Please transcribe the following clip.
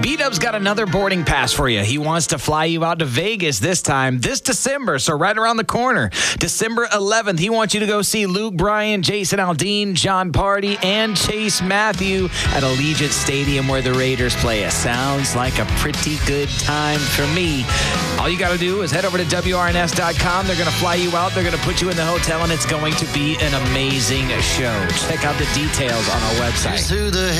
B-Dub's got another boarding pass for you. He wants to fly you out to Vegas this time, this December, so right around the corner. December 11th, he wants you to go see Luke Bryan, Jason Aldean, John Party, and Chase Matthew at Allegiant Stadium where the Raiders play. It sounds like a pretty good time for me. All you got to do is head over to WRNS.com. They're going to fly you out. They're going to put you in the hotel, and it's going to be an amazing show. Check out the details on our website.